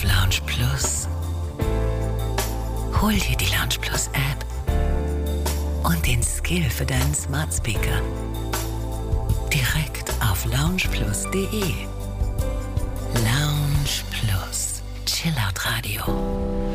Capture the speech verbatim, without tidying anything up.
Lounge Plus. Hol dir die Lounge Plus App und den Skill für deinen Smart Speaker. Direkt auf loungeplus punkt de. Lounge Plus. Chillout Radio.